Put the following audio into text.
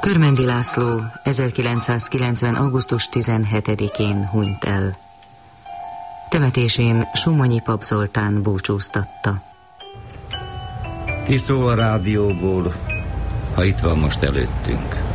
Körmendi László 1990. augusztus 17-én hunyt el. Temetésén Somonyi Pap Zoltán búcsúztatta. Ki szól a rádióból, ha itt van most előttünk?